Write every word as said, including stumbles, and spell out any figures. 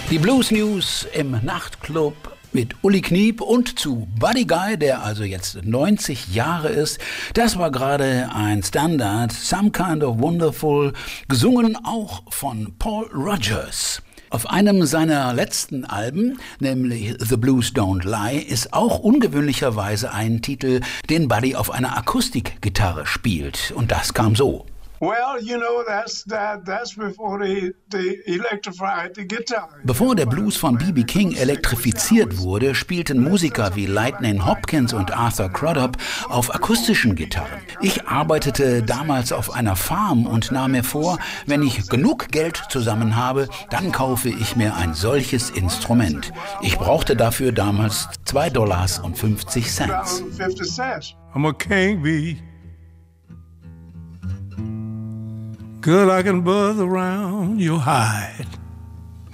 Die Blues News im Nachtclub mit Uli Kniep und zu Buddy Guy, der also jetzt neunzig Jahre ist. Das war gerade ein Standard, Some Kind of Wonderful, gesungen auch von Paul Rogers. Auf einem seiner letzten Alben, nämlich The Blues Don't Lie, ist auch ungewöhnlicherweise ein Titel, den Buddy auf einer Akustikgitarre spielt. Und das kam so. Well, you know, that's that that's before they they electrified the guitar. Bevor der Blues von B B King elektrifiziert wurde, spielten Musiker wie Lightning Hopkins und Arthur Crudup auf akustischen Gitarren. Ich arbeitete damals auf einer Farm und nahm mir vor, wenn ich genug Geld zusammen habe, dann kaufe ich mir ein solches Instrument. Ich brauchte dafür damals zwei Dollar und fünfzig Cent. I'm a king bee. Good, I can buzz around your hide.